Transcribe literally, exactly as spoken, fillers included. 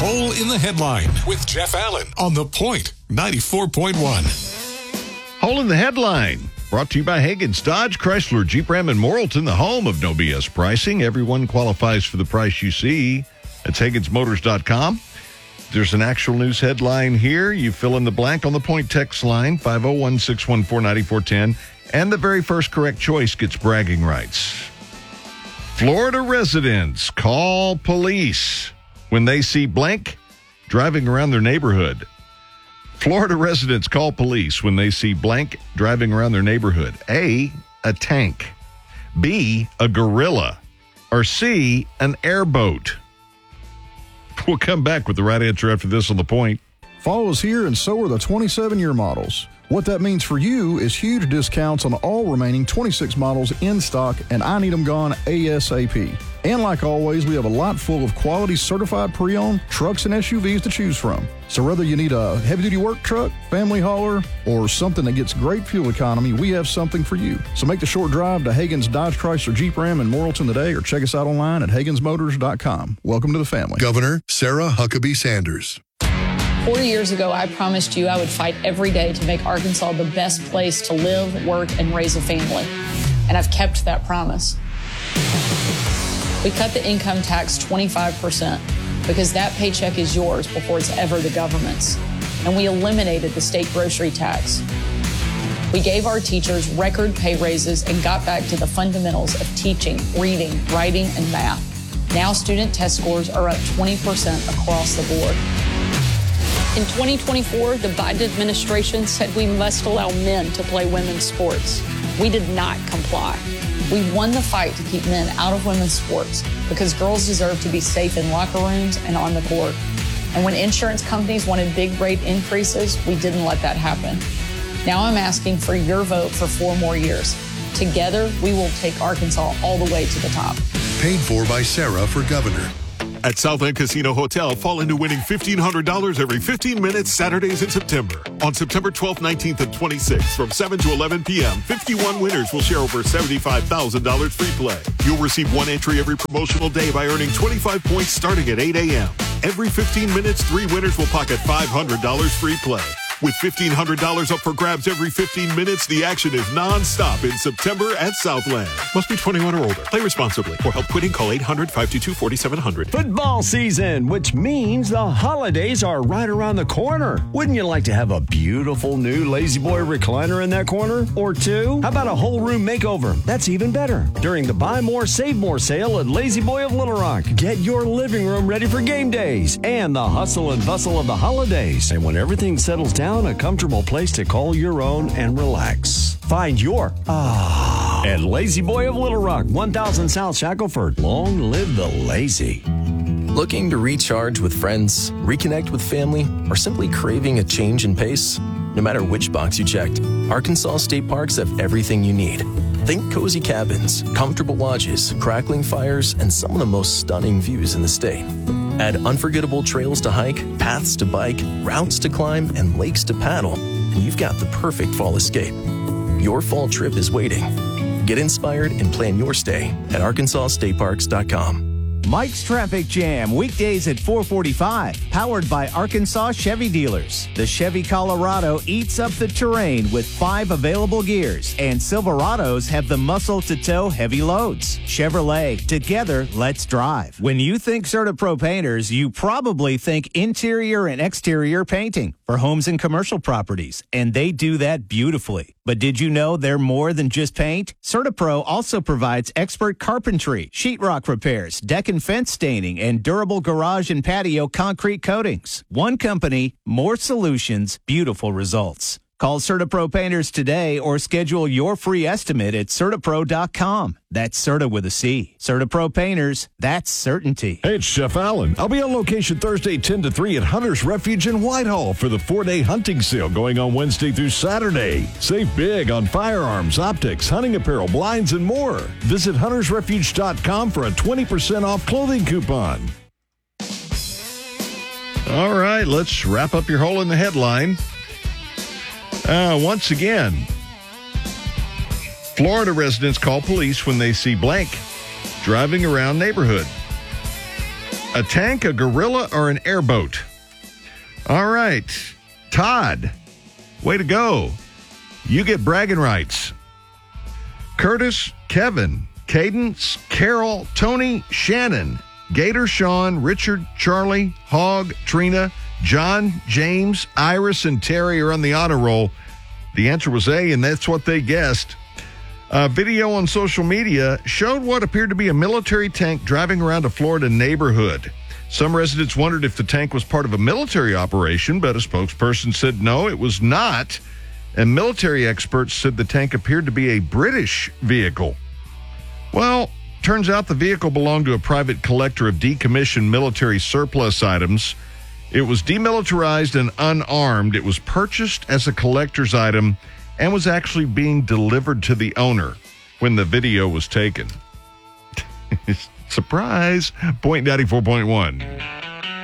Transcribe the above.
Hole in the Headline with Jeff Allen on The Point ninety-four point one. Hole in the Headline, brought to you by Hagen's Dodge, Chrysler, Jeep, Ram, and Morrilton, the home of no B S pricing. Everyone qualifies for the price you see. That's Hagens Motors dot com. There's an actual news headline here. You fill in the blank on the Point text line, five oh one, six one four, nine four one zero, and the very first correct choice gets bragging rights. Florida residents call police when they see blank driving around their neighborhood. Florida residents call police when they see blank driving around their neighborhood. A, a tank. B, a gorilla. Or C, an airboat. We'll come back with the right answer after this on The Point. Fall is here, and so are the twenty-seven-year models. What that means for you is huge discounts on all remaining twenty-six models in stock, and I need them gone ASAP. And like always, we have a lot full of quality certified pre-owned trucks and S U Vs to choose from. So whether you need a heavy-duty work truck, family hauler, or something that gets great fuel economy, we have something for you. So make the short drive to Hagen's Dodge, Chrysler, Jeep, Ram, and Morrilton today, or check us out online at Hagens Motors dot com. Welcome to the family. Governor Sarah Huckabee Sanders. Four years ago, I promised you I would fight every day to make Arkansas the best place to live, work, and raise a family. And I've kept that promise. We cut the income tax twenty-five percent because that paycheck is yours before it's ever the government's. And we eliminated the state grocery tax. We gave our teachers record pay raises and got back to the fundamentals of teaching, reading, writing, and math. Now student test scores are up twenty percent across the board. In twenty twenty-four, the Biden administration said we must allow men to play women's sports. We did not comply. We won the fight to keep men out of women's sports because girls deserve to be safe in locker rooms and on the court. And when insurance companies wanted big rate increases, we didn't let that happen. Now I'm asking for your vote for four more years. Together, we will take Arkansas all the way to the top. Paid for by Sarah for governor. At Southland Casino Hotel, fall into winning fifteen hundred dollars every fifteen minutes Saturdays in September. On September twelfth, nineteenth, and twenty-sixth, from seven to eleven p.m., fifty-one winners will share over seventy-five thousand dollars free play. You'll receive one entry every promotional day by earning twenty-five points starting at eight a.m. Every fifteen minutes, three winners will pocket five hundred dollars free play. With fifteen hundred dollars up for grabs every fifteen minutes, the action is non-stop in September at Southland. Must be twenty-one or older. Play responsibly. For help quitting, call eight hundred, five two two, four seven zero zero. Football season, which means the holidays are right around the corner. Wouldn't you like to have a beautiful new Lazy Boy recliner in that corner? Or two? How about a whole room makeover? That's even better. During the Buy More, Save More sale at Lazy Boy of Little Rock, get your living room ready for game days and the hustle and bustle of the holidays. And when everything settles down, a comfortable place to call your own and relax. Find your ah at Lazy Boy of Little Rock, one thousand South Shackelford. Long live the lazy. Looking to recharge with friends, reconnect with family, or simply craving a change in pace? No matter which box you checked, Arkansas State Parks have everything you need. Think cozy cabins, comfortable lodges, crackling fires, and some of the most stunning views in the state. Add unforgettable trails to hike, paths to bike, routes to climb, and lakes to paddle, and you've got the perfect fall escape. Your fall trip is waiting. Get inspired and plan your stay at Arkansas State Parks dot com. Mike's Traffic Jam, weekdays at four forty-five, powered by Arkansas Chevy Dealers. The Chevy Colorado eats up the terrain with five available gears, and Silverados have the muscle to tow heavy loads. Chevrolet, together, let's drive. When you think CertaPro Painters, you probably think interior and exterior painting for homes and commercial properties, and they do that beautifully. But did you know they're more than just paint? CertaPro also provides expert carpentry, sheetrock repairs, deck and fence staining, and durable garage and patio concrete coatings. One company, more solutions, beautiful results. Call CertaPro Painters today or schedule your free estimate at CertaPro dot com. That's Certa with a C. CertaPro Painters, that's certainty. Hey, it's Jeff Allen. I'll be on location Thursday ten to three at Hunter's Refuge in Whitehall for the four-day hunting sale going on Wednesday through Saturday. Save big on firearms, optics, hunting apparel, blinds, and more. Visit Hunters Refuge dot com for a twenty percent off clothing coupon. All right, let's wrap up your hole in the headline. Uh, once again, Florida residents call police when they see blank driving around neighborhood. A tank, a gorilla, or an airboat? All right. Todd, way to go. You get bragging rights. Curtis, Kevin, Cadence, Carol, Tony, Shannon, Gator, Sean, Richard, Charlie, Hogg, Trina, John, James, Iris, and Terry are on the honor roll. The answer was A, and that's what they guessed. A video on social media showed what appeared to be a military tank driving around a Florida neighborhood. Some residents wondered if the tank was part of a military operation, but a spokesperson said no, it was not. And military experts said the tank appeared to be a British vehicle. Well, turns out the vehicle belonged to a private collector of decommissioned military surplus items. It was demilitarized and unarmed. It was purchased as a collector's item and was actually being delivered to the owner when the video was taken. Surprise! Point ninety-four point one.